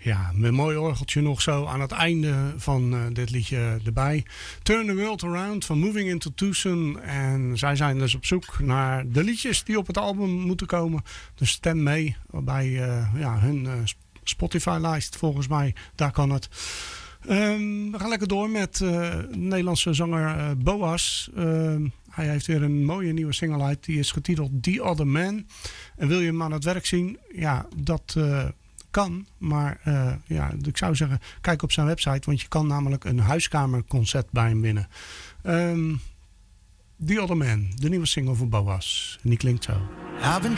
Ja, met een mooi orgeltje nog zo aan het einde van dit liedje erbij. Turn the World Around van Moving Into Tucson. En zij zijn dus op zoek naar de liedjes die op het album moeten komen. Dus stem mee bij hun Spotify-lijst volgens mij. Daar kan het. We gaan lekker door met de Nederlandse zanger Boas. Hij heeft weer een mooie nieuwe single uit. Die is getiteld The Other Man. En wil je hem aan het werk zien? Ja, dat kan. Maar ik zou zeggen, kijk op zijn website. Want je kan namelijk een huiskamerconcert bij hem winnen. The Other Man, de nieuwe single van Boas. En die klinkt zo.